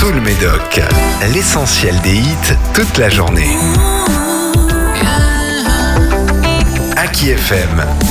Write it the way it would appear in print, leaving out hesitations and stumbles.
tout le Médoc. L'essentiel des hits toute la journée. Aki FM.